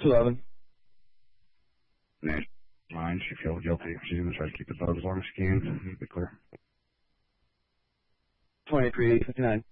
11. Nash mind. She feels guilty. She's going to try to keep the boat as long as she can. Be clear. 2359.